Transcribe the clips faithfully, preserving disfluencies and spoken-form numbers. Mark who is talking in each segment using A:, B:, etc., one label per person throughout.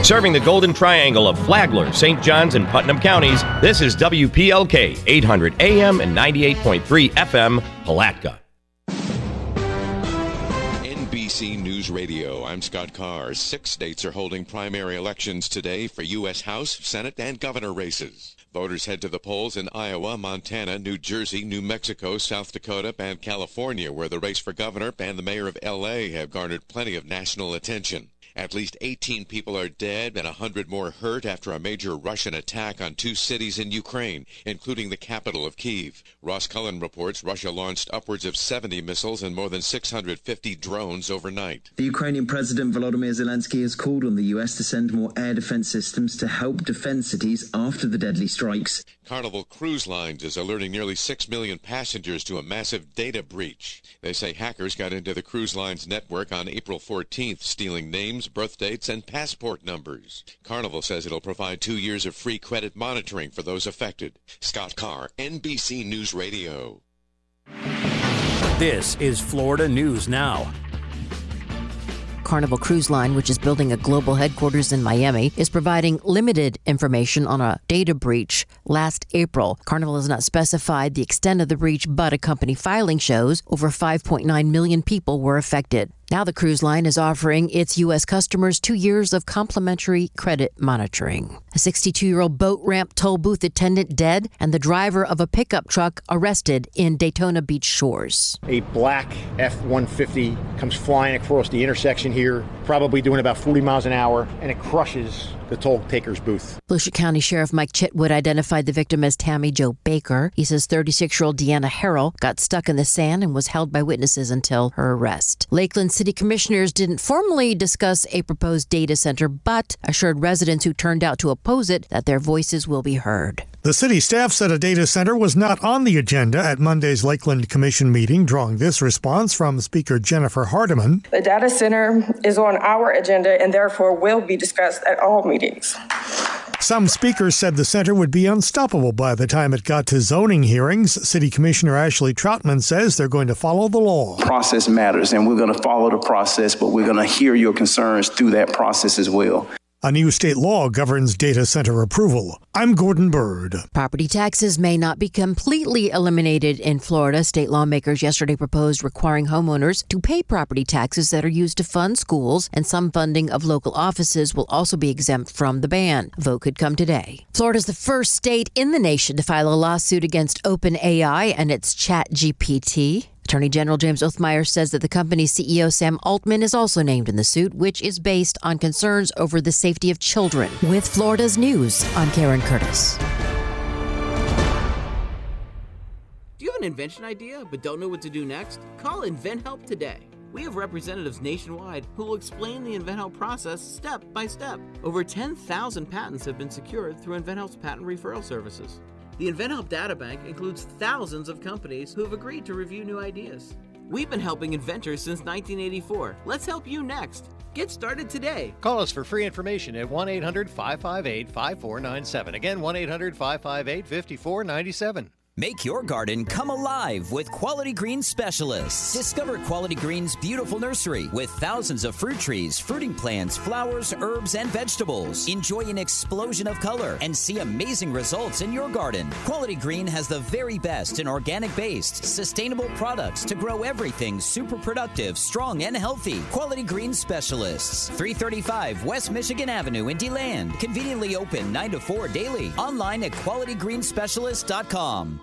A: Serving the Golden Triangle of Flagler, Saint Johns, and Putnam counties, this is W P L K, eight hundred A M and ninety-eight point three F M, Palatka.
B: N B C News Radio, I'm Scott Carr. Six states are holding primary elections today for U S House, Senate, and governor races. Voters head to the polls in Iowa, Montana, New Jersey, New Mexico, South Dakota, and California, where the race for governor and the mayor of L A have garnered plenty of national attention. At least eighteen people are dead and one hundred more hurt after a major Russian attack on two cities in Ukraine, including the capital of Kyiv. Ross Cullen reports Russia launched upwards of seventy missiles and more than six hundred fifty drones overnight.
C: The Ukrainian President Volodymyr Zelensky has called on the U S to send more air defense systems to help defend cities after the deadly strikes.
B: Carnival Cruise Lines is alerting nearly six million passengers to a massive data breach. They say hackers got into the cruise line's network on April fourteenth, stealing names, birth dates, and passport numbers. Carnival says it'll provide two years of free credit monitoring for those affected. Scott Carr, N B C News Radio.
D: This is Florida News Now.
E: Carnival Cruise Line, which is building a global headquarters in Miami, is providing limited information on a data breach last April. Carnival has not specified the extent of the breach, but a company filing shows over five point nine million people were affected. Now the cruise line is offering its U S customers two years of complimentary credit monitoring. A sixty-two-year-old boat ramp toll booth attendant dead, and the driver of a pickup truck arrested in Daytona Beach shores.
F: A black F one fifty comes flying across the intersection here, probably doing about forty miles an hour, and it crushes the toll taker's booth.
E: Volusia County Sheriff Mike Chitwood identified the victim as Tammy Jo Baker. He says thirty-six-year-old Deanna Harrell got stuck in the sand and was held by witnesses until her arrest. Lakeland City Commissioners didn't formally discuss a proposed data center, but assured residents who turned out to oppose it that their voices will be heard.
G: The city staff said a data center was not on the agenda at Monday's Lakeland Commission meeting, drawing this response from Speaker Jennifer Hardiman.
H: The data center is on our agenda and therefore will be discussed at all meetings.
G: Some speakers said the center would be unstoppable by the time it got to zoning hearings. City Commissioner Ashley Troutman says they're going to follow the law.
I: Process matters, and we're going to follow the process, but we're going to hear your concerns through that process as well.
G: A new state law governs data center approval. I'm Gordon Bird.
E: Property taxes may not be completely eliminated in Florida. State lawmakers yesterday proposed requiring homeowners to pay property taxes that are used to fund schools, and some funding of local offices will also be exempt from the ban. A vote could come today. Florida is the first state in the nation to file a lawsuit against OpenAI and its ChatGPT. Attorney General James Othmeyer says that the company's C E O Sam Altman is also named in the suit, which is based on concerns over the safety of children. With Florida's News, I'm Karen Curtis.
J: Do you have an invention idea but don't know what to do next? Call InventHelp today. We have representatives nationwide who will explain the InventHelp process step by step. Over ten thousand patents have been secured through InventHelp's patent referral services. The InventHelp Databank includes thousands of companies who have agreed to review new ideas. We've been helping inventors since nineteen eighty-four. Let's help you next. Get started today.
K: Call us for free information at one eight hundred five five eight five four nine seven. Again, one eight hundred five five eight five four nine seven.
L: Make your garden come alive with Quality Green Specialists. Discover Quality Green's beautiful nursery with thousands of fruit trees, fruiting plants, flowers, herbs, and vegetables. Enjoy an explosion of color and see amazing results in your garden. Quality Green has the very best in organic-based, sustainable products to grow everything super productive, strong, and healthy. Quality Green Specialists. three thirty-five West Michigan Avenue in DeLand. Conveniently open nine to four daily. Online at quality green specialist dot com.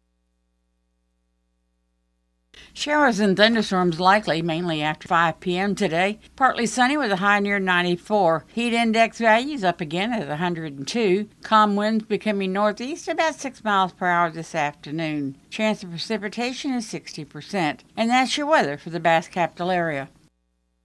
M: Showers and thunderstorms likely, mainly after five p.m. today. Partly sunny with a high near ninety-four. Heat index values up again at one hundred two. Calm winds becoming northeast about six miles per hour this afternoon. Chance of precipitation is sixty percent. And that's your weather for the Bass Capital area.